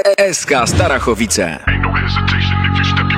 SK Starachowice. Ain't no hesitation if you step